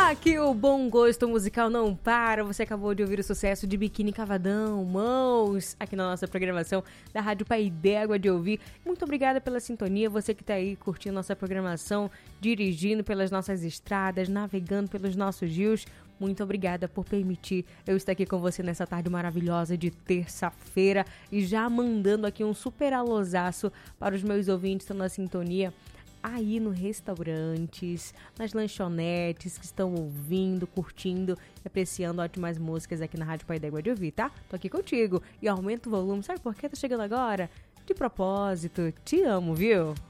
Aqui o bom gosto musical não para. Você acabou de ouvir o sucesso de Biquíni Cavadão, Mãos, aqui na nossa programação da Rádio Pai d'Égua de Ouvir. Muito obrigada pela sintonia, você que está aí curtindo nossa programação, dirigindo pelas nossas estradas, navegando pelos nossos rios. Muito obrigada por permitir eu estar aqui com você nessa tarde maravilhosa de terça-feira e já mandando aqui um super alôzaço para os meus ouvintes que estão na sintonia aí nos restaurantes, nas lanchonetes que estão ouvindo, curtindo e apreciando ótimas músicas aqui na Rádio Pai d'Égua de Ouvir, tá? Tô aqui contigo e aumenta o volume, sabe por que tá chegando agora? De propósito, te amo, viu?